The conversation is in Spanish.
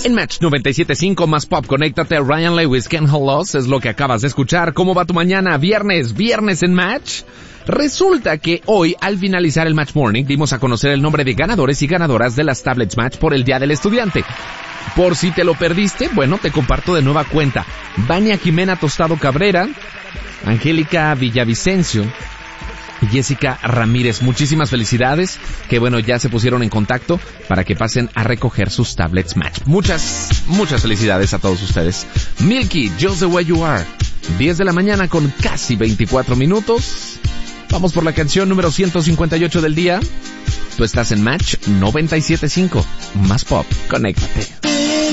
En Match 97.5 más pop, conéctate. Ryan Lewis, Can't Hold Us, es lo que acabas de escuchar. ¿Cómo va tu mañana? Viernes en Match. Resulta que hoy, al finalizar el Match Morning, dimos a conocer el nombre de ganadores y ganadoras de las tablets Match por el Día del Estudiante. Por si te lo perdiste, bueno, te comparto de nueva cuenta. Vania Jimena Tostado Cabrera, Angélica Villavicencio y Jessica Ramírez. Muchísimas felicidades, que bueno, ya se pusieron en contacto para que pasen a recoger sus tablets Match. Muchas felicidades a todos ustedes. Milky, Just the Way You Are. 10 de la mañana con casi 24 minutos. Vamos por la canción número 158 del día. Tú estás en Match 97.5. Más pop, conéctate.